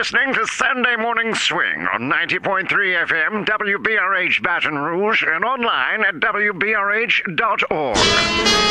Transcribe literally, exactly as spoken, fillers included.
listening to Sunday Morning Swing on ninety point three F M, W B R H Baton Rouge, and online at W B R H dot org.